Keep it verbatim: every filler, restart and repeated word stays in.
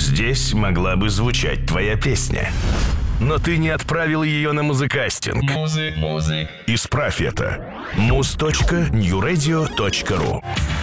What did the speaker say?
здесь могла бы звучать твоя песня. Но ты не отправил ее на музыкастинг. Музык, музык. Исправь это. муз точка ньюрадио точка ру